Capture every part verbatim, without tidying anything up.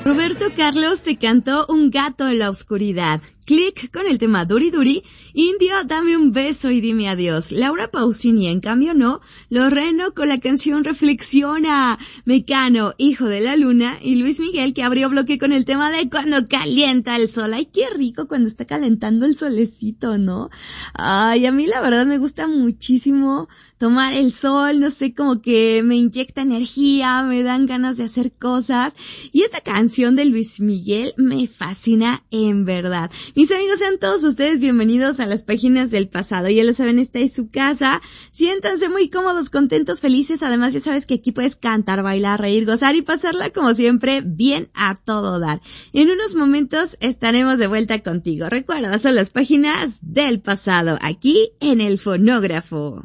Roberto Carlos te cantó Un gato en la oscuridad. Click con el tema Duri Duri. Indio, dame un beso y dime adiós. Laura Pausini, en cambio, no. Loreno con la canción Reflexiona. Mecano, Hijo de la Luna. Y Luis Miguel, que abrió bloque con el tema de Cuando calienta el sol. Ay, qué rico cuando está calentando el solecito, ¿no? Ay, a mí la verdad me gusta muchísimo tomar el sol, no sé, como que me inyecta energía, me dan ganas de hacer cosas. Y esta canción de Luis Miguel me fascina en verdad. Mis amigos, sean todos ustedes bienvenidos a las páginas del pasado. Ya lo saben, esta es su casa. Siéntanse muy cómodos, contentos, felices. Además, ya sabes que aquí puedes cantar, bailar, reír, gozar y pasarla, como siempre, bien a todo dar. En unos momentos estaremos de vuelta contigo. Recuerda, son las páginas del pasado, aquí en El Fonógrafo.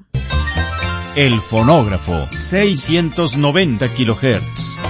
El Fonógrafo, seiscientos noventa kilohertz.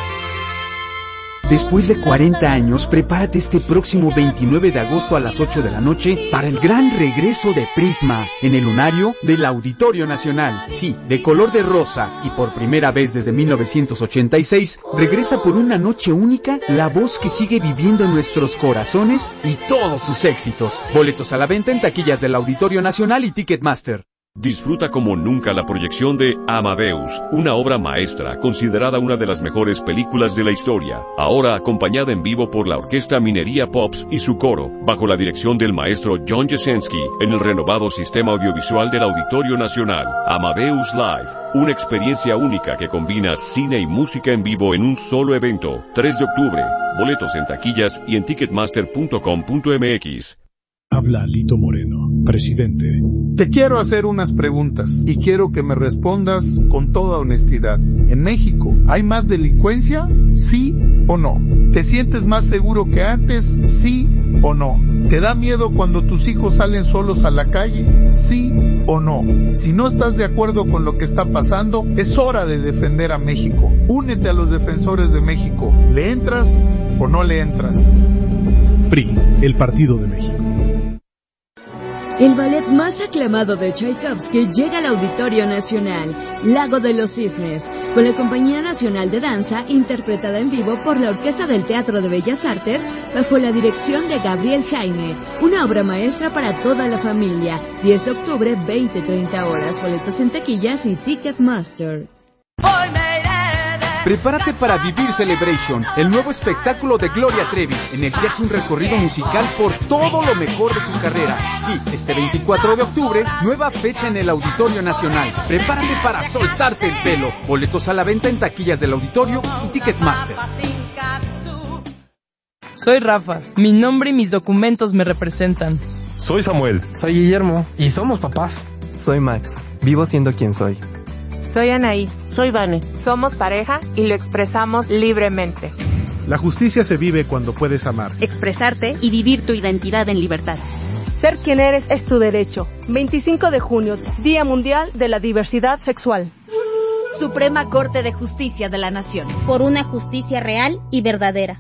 Después de cuarenta años, prepárate este próximo veintinueve de agosto a las ocho de la noche para el gran regreso de Prisma en el lunario del Auditorio Nacional. Sí, de color de rosa y por primera vez desde mil novecientos ochenta y seis, regresa por una noche única la voz que sigue viviendo en nuestros corazones y todos sus éxitos. Boletos a la venta en taquillas del Auditorio Nacional y Ticketmaster. Disfruta como nunca la proyección de Amadeus, una obra maestra considerada una de las mejores películas de la historia, ahora acompañada en vivo por la Orquesta Minería Pops y su coro, bajo la dirección del maestro John Jasenski, en el renovado sistema audiovisual del Auditorio Nacional. Amadeus Live, una experiencia única que combina cine y música en vivo en un solo evento. tres de octubre, boletos en taquillas y en ticketmaster punto com punto m x. Habla Lito Moreno, presidente. Te quiero hacer unas preguntas y quiero que me respondas con toda honestidad. ¿En México hay más delincuencia? ¿Sí o no? ¿Te sientes más seguro que antes? ¿Sí o no? ¿Te da miedo cuando tus hijos salen solos a la calle? ¿Sí o no? Si no estás de acuerdo con lo que está pasando, es hora de defender a México. Únete a los defensores de México. ¿Le entras o no le entras? P R I, el Partido de México. El ballet más aclamado de Tchaikovsky llega al Auditorio Nacional, Lago de los Cisnes, con la Compañía Nacional de Danza, interpretada en vivo por la Orquesta del Teatro de Bellas Artes, bajo la dirección de Gabriel Jaime, una obra maestra para toda la familia. diez de octubre, veinte treinta horas, boletos en taquillas y Ticketmaster. Prepárate para vivir Celebration, el nuevo espectáculo de Gloria Trevi, en el que hace un recorrido musical por todo lo mejor de su carrera. Sí, este veinticuatro de octubre, nueva fecha en el Auditorio Nacional. Prepárate para soltarte el pelo. Boletos a la venta en taquillas del Auditorio y Ticketmaster. Soy Rafa, mi nombre y mis documentos me representan. Soy Samuel. Soy Guillermo, y somos papás. Soy Max, vivo siendo quien soy. Soy Anaí. Soy Vane. Somos pareja y lo expresamos libremente. La justicia se vive cuando puedes amar, expresarte y vivir tu identidad en libertad. Ser quien eres es tu derecho. veinticinco de junio, Día Mundial de la Diversidad Sexual. Suprema Corte de Justicia de la Nación. Por una justicia real y verdadera.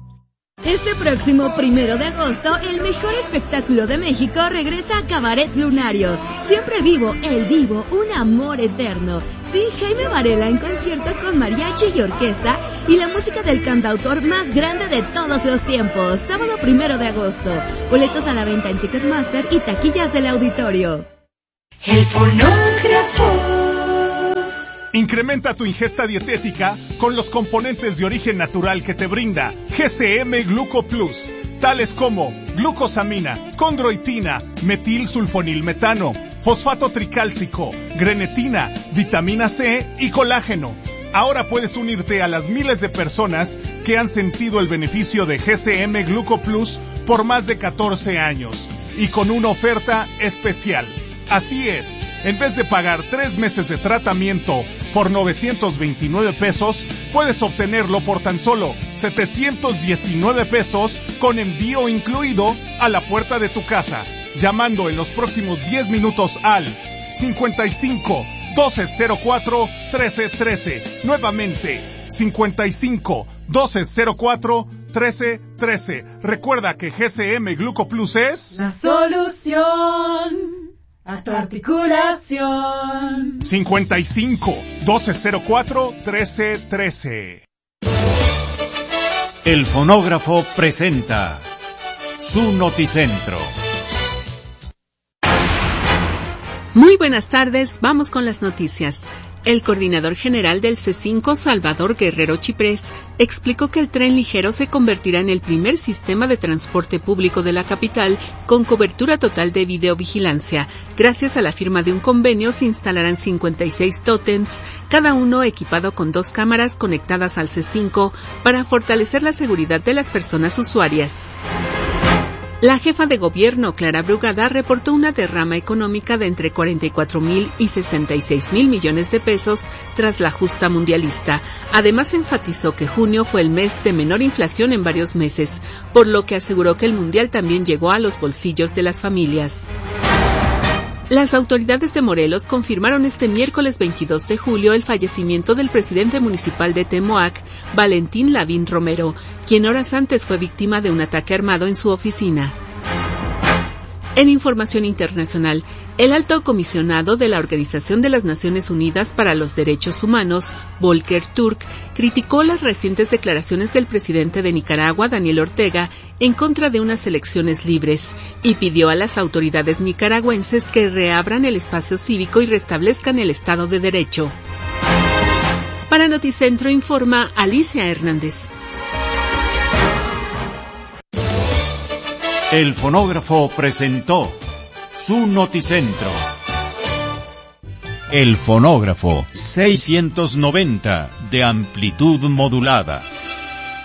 Este próximo primero de agosto, el mejor espectáculo de México regresa a Cabaret Lunario. Siempre vivo, el divo, un amor eterno. Sí, Jaime Varela en concierto con mariachi y orquesta y la música del cantautor más grande de todos los tiempos. Sábado primero de agosto. Boletos a la venta en Ticketmaster y taquillas del Auditorio. El Fonógrafo. Incrementa tu ingesta dietética con los componentes de origen natural que te brinda G C M Gluco Plus, tales como glucosamina, condroitina, metilsulfonilmetano, fosfato tricálcico, grenetina, vitamina C y colágeno. Ahora puedes unirte a las miles de personas que han sentido el beneficio de G C M Gluco Plus por más de catorce años y con una oferta especial. Así es, en vez de pagar tres meses de tratamiento por novecientos veintinueve pesos, puedes obtenerlo por tan solo setecientos diecinueve pesos con envío incluido a la puerta de tu casa, llamando en los próximos diez minutos al cincuenta y cinco, doce cero cuatro, trece trece. Nuevamente, cincuenta y cinco, doce cero cuatro, trece trece. Recuerda que G C M Gluco Plus es la solución a tu articulación. cincuenta y cinco, doce cero cuatro, trece trece. El fonógrafo presenta su Noticentro. Muy buenas tardes, vamos con las noticias. El coordinador general del C cinco, Salvador Guerrero Chiprés, explicó que el tren ligero se convertirá en el primer sistema de transporte público de la capital con cobertura total de videovigilancia. Gracias a la firma de un convenio se instalarán cincuenta y seis tótems, cada uno equipado con dos cámaras conectadas al C cinco para fortalecer la seguridad de las personas usuarias. La jefa de gobierno, Clara Brugada, reportó una derrama económica de entre cuarenta y cuatro mil y sesenta y seis mil millones de pesos tras la justa mundialista. Además, enfatizó que junio fue el mes de menor inflación en varios meses, por lo que aseguró que el mundial también llegó a los bolsillos de las familias. Las autoridades de Morelos confirmaron este miércoles veintidós de julio el fallecimiento del presidente municipal de Temoac, Valentín Lavín Romero, quien horas antes fue víctima de un ataque armado en su oficina. En información internacional, el alto comisionado de la Organización de las Naciones Unidas para los Derechos Humanos, Volker Turk, criticó las recientes declaraciones del presidente de Nicaragua, Daniel Ortega, en contra de unas elecciones libres y pidió a las autoridades nicaragüenses que reabran el espacio cívico y restablezcan el Estado de Derecho. Para Noticentro informa Alicia Hernández. El fonógrafo presentó su Noticentro. El fonógrafo seiscientos noventa de amplitud modulada.